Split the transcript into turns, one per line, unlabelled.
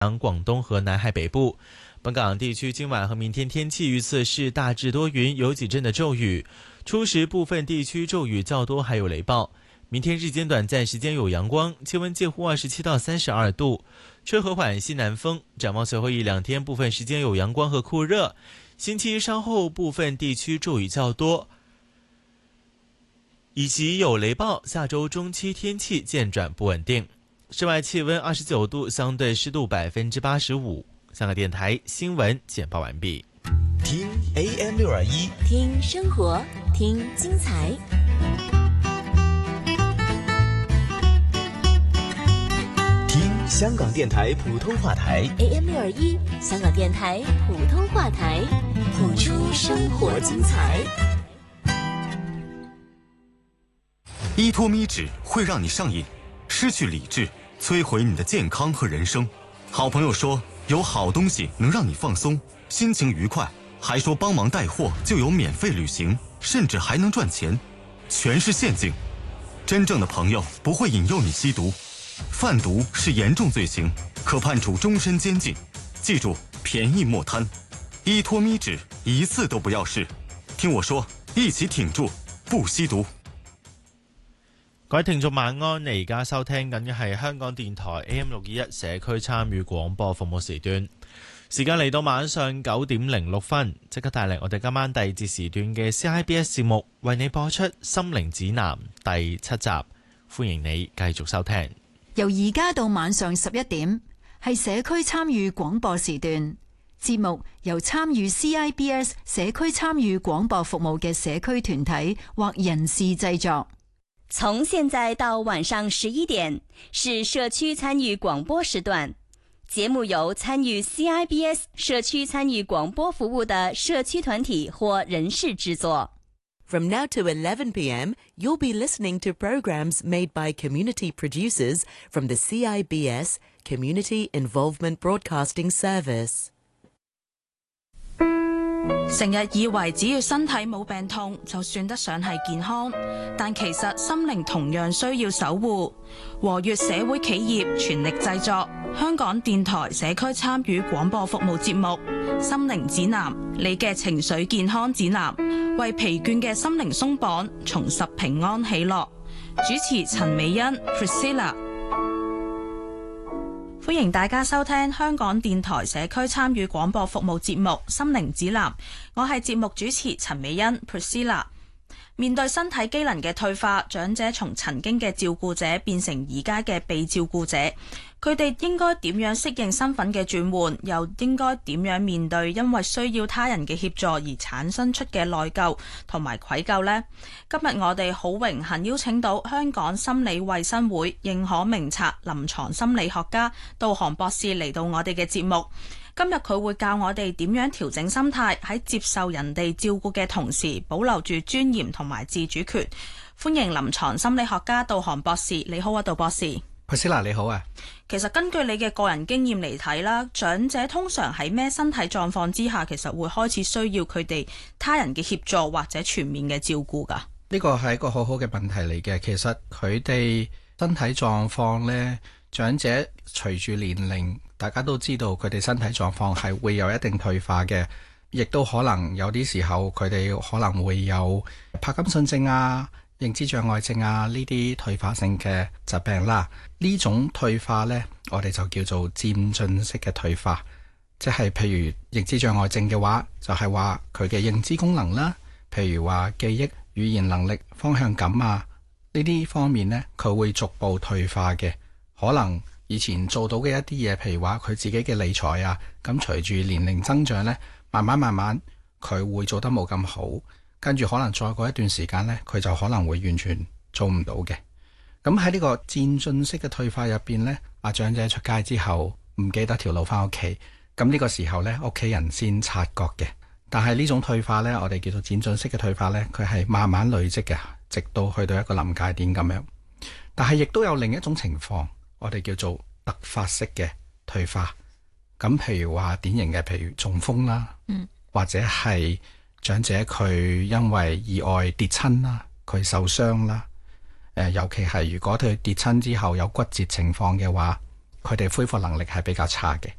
广东和南海北部。本港地区今晚和明天天气预测是大致多云，有几阵的骤雨，初时部分地区骤雨较多，还有雷暴。明天日间短暂时间有阳光，气温介乎27到32度，吹和缓西南风。展望随后一两天部分时间有阳光和酷热，星期一稍后部分地区骤雨较多，以及有雷暴。下周中期天气渐转不稳定。室外气温29度，相对湿度85%。香港电台新闻简报完毕。
听 AM621，
听生活，听精彩。
听香港电台普通话台
AM621，香港电台普通话台，谱出生活精彩。
依托咪纸会让你上瘾，失去理智，摧毁你的健康和人生。好朋友说有好东西能让你放松，心情愉快，还说帮忙带货就有免费旅行，甚至还能赚钱，全是陷阱。真正的朋友不会引诱你吸毒，贩毒是严重罪行，可判处终身监禁。记住，便宜莫贪，依托咪纸一次都不要试。听我说，一起挺住，不吸毒。
各位聽眾晚安，你而家收聽緊嘅係香港電台 AM621 社區參與廣播服務時段，時間嚟到晚上9點06分，即刻帶嚟我哋今晚第2節時段嘅 CIBS 節目，為你播出《心靈指南》第7集，歡迎你繼續收聽。
由而家到晚上11點，係社區參與廣播時段，節目由參與 CIBS 社區參與廣播服務嘅社區團體或人士製作。
從現在到晚上11點是社區參與廣播時段，節目由參與 CIBS 社區參與廣播服務的社區團體或人士製作。
From now to 11 p.m., you'll be listening to programs made by community producers from the CIBS Community Involvement Broadcasting Service.
成日以為只要身體冇病痛就算得上係健康，但其實心靈同樣需要守護。和悅社會企業全力製作香港電台社區參與廣播服務節目《心靈指南》，你嘅情緒健康指南，為疲倦嘅心靈鬆綁，重拾平安喜樂。主持陳美欣 Priscilla。歡迎大家收聽香港電台社區參與廣播服務節目《心靈指南》，我係節目主持陳美欣 Priscilla。面對身體機能嘅退化，長者從曾經嘅照顧者變成而家嘅被照顧者，佢哋應該點樣適應身份嘅轉換，又應該點樣面對因為需要他人嘅協助而產生出嘅內疚同埋愧疚呢？今日我哋好榮幸邀請到香港心理衛生會認可名冊臨床心理學家杜韓博士嚟到我哋嘅節目。今日佢會教我哋點樣調整心態，喺接受人哋照顧嘅同時保留住尊嚴同埋自主權。歡迎臨床心理學家杜韓博士。你好啊，杜博士。
Priscilla 你好啊。
其實根據你嘅個人經驗嚟睇啦，長者通常喺咩身體狀況之下，其實會開始需要佢哋他人嘅協助或者全面嘅照顧㗎？
呢個係一個好好嘅問題嚟嘅。其實佢哋身體狀況呢，長者隨住年齡，大家都知道佢哋身體狀況係會有一定退化嘅，亦都可能有啲時候佢哋可能會有帕金遜症啊、認知障礙症啊呢啲退化性嘅疾病啦。呢種退化呢，我哋就叫做漸進式嘅退化，即係譬如認知障礙症嘅話，就係話佢嘅認知功能啦，譬如話記憶、語言能力、方向感啊呢啲方面呢，佢會逐步退化嘅。可能以前做到嘅一啲嘢，譬如話佢自己嘅理財啊，咁隨住年齡增長呢，慢慢佢會做得冇咁好，跟住可能再過一段時間呢，佢就可能會完全做唔到嘅。咁喺呢個漸進式嘅退化入邊呢，長者出街之後唔記得條路返屋企，咁呢個時候呢，屋企人先察覺嘅。但係呢種退化呢，我哋叫做漸進式嘅退化呢，佢係慢慢累積嘅，直到去到一個臨界點咁樣。但係亦都有另一種情況，我哋叫做突發式嘅退化。咁譬如話典型嘅，譬如中風啦，或者係長者佢因為意外跌親啦，佢受傷啦，尤其係如果佢跌親之後有骨折情況嘅話， 佢哋恢復能力係比較差嘅。